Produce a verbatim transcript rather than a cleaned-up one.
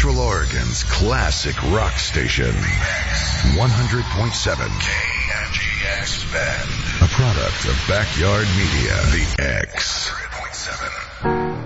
Central Oregon's classic rock station. one hundred point seven K N G X Bend. A product of Backyard Media. The X. one hundred point seven